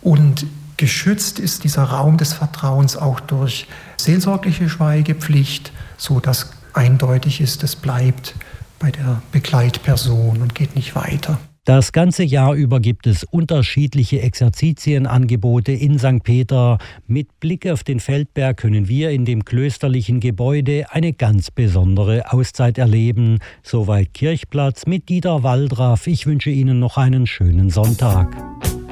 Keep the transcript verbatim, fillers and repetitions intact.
Und geschützt ist dieser Raum des Vertrauens auch durch seelsorgliche Schweigepflicht, so dass eindeutig ist, es bleibt bei der Begleitperson und geht nicht weiter. Das ganze Jahr über gibt es unterschiedliche Exerzitienangebote in Sankt Peter. Mit Blick auf den Feldberg können wir in dem klösterlichen Gebäude eine ganz besondere Auszeit erleben. Soweit Kirchplatz mit Dieter Waldraff. Ich wünsche Ihnen noch einen schönen Sonntag.